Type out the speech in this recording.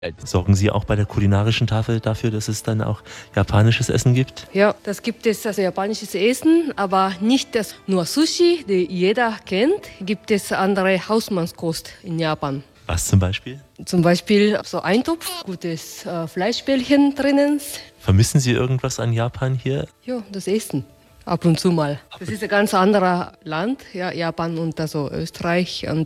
Sorgen Sie auch bei der kulinarischen Tafel dafür, dass es dann auch japanisches Essen gibt? Ja, das gibt es, also japanisches Essen, aber nicht das nur Sushi, die jeder kennt. Gibt es andere Hausmannskost in Japan. Was zum Beispiel? Zum Beispiel so Eintopf, gutes Fleischbällchen drinnen. Vermissen Sie irgendwas an Japan hier? Ja, das Essen. Ab und zu mal. Das ist ein ganz anderes Land, ja, Japan und also Österreich. Und